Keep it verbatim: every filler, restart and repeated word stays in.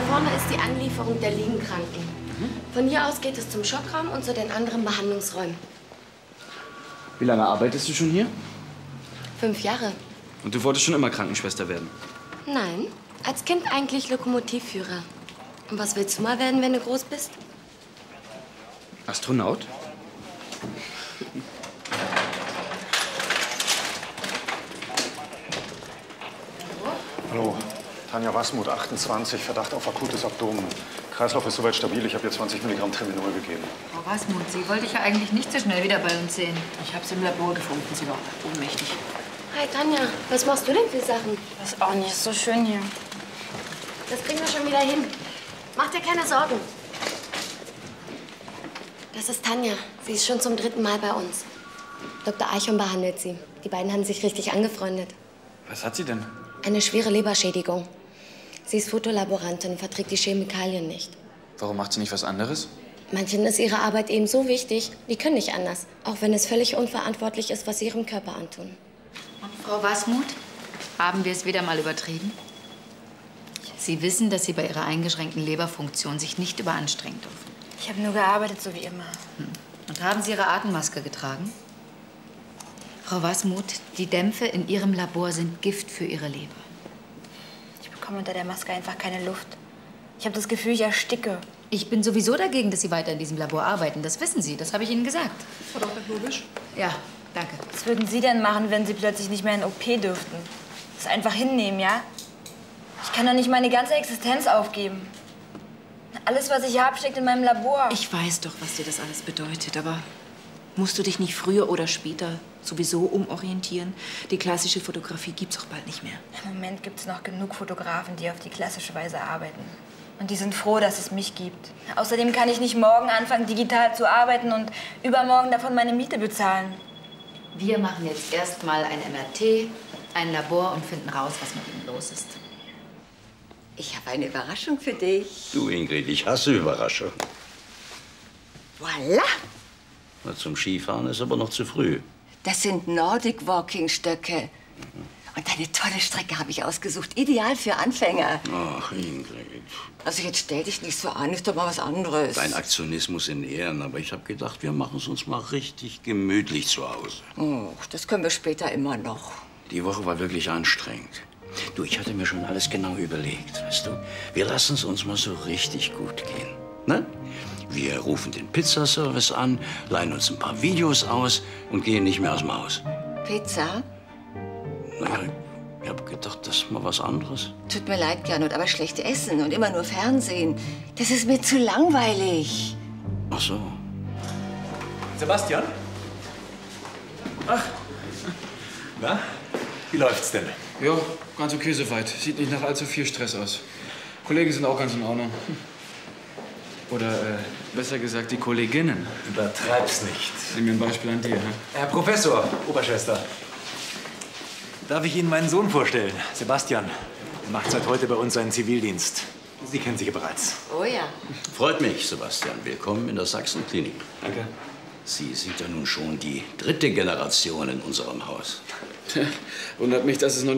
vorne ist die Anlieferung der Liegenkranken. Mhm. Von hier aus geht es zum Schockraum und zu den anderen Behandlungsräumen. Wie lange arbeitest du schon hier? Fünf Jahre. Und du wolltest schon immer Krankenschwester werden? Nein, als Kind eigentlich Lokomotivführer. Und was willst du mal werden, wenn du groß bist? Astronaut? Hallo, Tanja Wasmuth, achtundzwanzig, Verdacht auf akutes Abdomen. Kreislauf ist soweit stabil, ich habe ihr zwanzig Milligramm Triminol gegeben. Frau Wasmuth, Sie wollte ich ja eigentlich nicht so schnell wieder bei uns sehen. Ich habe sie im Labor gefunden, sie war ohnmächtig. Hi Tanja, was machst du denn für Sachen? Das ist auch nicht so schön hier. Das kriegen wir schon wieder hin. Mach dir keine Sorgen. Das ist Tanja. Sie ist schon zum dritten Mal bei uns. Doktor Eichhorn behandelt sie. Die beiden haben sich richtig angefreundet. Was hat sie denn? Eine schwere Leberschädigung. Sie ist Fotolaborantin und verträgt die Chemikalien nicht. Warum macht sie nicht was anderes? Manchen ist ihre Arbeit eben so wichtig, die können nicht anders. Auch wenn es völlig unverantwortlich ist, was sie ihrem Körper antun. Und Frau Wasmuth, haben wir es wieder mal übertrieben? Sie wissen, dass Sie bei Ihrer eingeschränkten Leberfunktion sich nicht überanstrengen dürfen. Ich habe nur gearbeitet, so wie immer. Hm. Und haben Sie Ihre Atemmaske getragen? Frau Wasmuth, die Dämpfe in Ihrem Labor sind Gift für Ihre Leber. Ich bekomme unter der Maske einfach keine Luft. Ich habe das Gefühl, ich ersticke. Ich bin sowieso dagegen, dass Sie weiter in diesem Labor arbeiten. Das wissen Sie, das habe ich Ihnen gesagt. Frau Doktor Globisch? Ja, danke. Was würden Sie denn machen, wenn Sie plötzlich nicht mehr in O P dürften? Das einfach hinnehmen, ja? Ich kann doch nicht meine ganze Existenz aufgeben. Alles, was ich habe, steckt in meinem Labor. Ich weiß doch, was dir das alles bedeutet, aber musst du dich nicht früher oder später sowieso umorientieren? Die klassische Fotografie gibt's auch bald nicht mehr. Im Moment gibt es noch genug Fotografen, die auf die klassische Weise arbeiten. Und die sind froh, dass es mich gibt. Außerdem kann ich nicht morgen anfangen, digital zu arbeiten und übermorgen davon meine Miete bezahlen. Wir machen jetzt erst mal ein M R T, ein Labor und finden raus, was mit Ihnen los ist. Ich habe eine Überraschung für dich. Du, Ingrid, ich hasse Überraschung. Voilà! Na, zum Skifahren ist aber noch zu früh. Das sind Nordic Walking Stöcke. Und eine tolle Strecke habe ich ausgesucht. Ideal für Anfänger. Ach, Ingrid. Also jetzt stell dich nicht so an, ist doch mal was anderes. Dein Aktionismus in Ehren, aber ich habe gedacht, wir machen es uns mal richtig gemütlich zu Hause. Oh, das können wir später immer noch. Die Woche war wirklich anstrengend. Du, ich hatte mir schon alles genau überlegt, weißt du? Wir lassen es uns mal so richtig gut gehen, ne? Wir rufen den Pizzaservice an, leihen uns ein paar Videos aus und gehen nicht mehr aus dem Haus. Pizza? Naja, ich habe gedacht, das ist mal was anderes. Tut mir leid, Gernot, aber schlecht essen und immer nur Fernsehen, das ist mir zu langweilig. Ach so. Sebastian? Ach, na, wie läuft's denn? Ja, ganz okay soweit. Sieht nicht nach allzu viel Stress aus. Kollegen sind auch ganz in Ordnung. Oder äh, besser gesagt, die Kolleginnen. Übertreib's nicht. Nimm mir ein Beispiel an dir, hä? Herr Professor, Oberschwester. Darf ich Ihnen meinen Sohn vorstellen? Sebastian. Er macht seit heute bei uns seinen Zivildienst. Sie kennen sich ja bereits. Oh ja. Freut mich, Sebastian. Willkommen in der Sachsenklinik. Danke. Sie sind ja nun schon die dritte Generation in unserem Haus. Wundert mich, dass es noch